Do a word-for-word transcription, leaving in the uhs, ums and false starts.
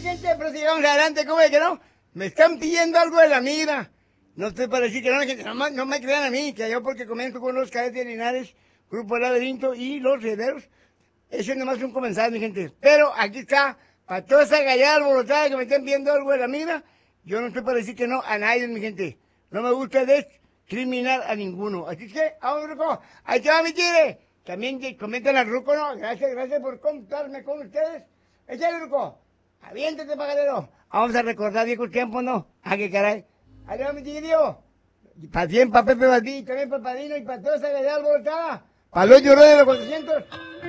gente, pero sigamos adelante, ¿cómo es que no? Me están pidiendo algo de la mira. No estoy para decir que no, gente, no, no me crean a mí, que yo porque comento con los cadetes de Linares, Grupo Laberinto y los Herederos. Eso es nomás un comenzar, mi gente. Pero aquí está, para toda esa gallada alborotada que me estén pidiendo algo de la mira, yo no estoy para decir que no a nadie, mi gente. No me gusta discriminar a ninguno. Así que, vamos, Ruco. Ahí te va mi tigre. También comentan al Ruco, ¿no? Gracias, gracias por contarme con ustedes. Échale, Ruco. Aviéntate, pajarero. Vamos a recordar viejos tiempos, ¿no? Ah, qué caray. Ahí va mi tigrillo. Para bien, para Pepe Valdí, también para Padrino y para toda esa gallada alborotada. Para los llorones de los cuatrocientos.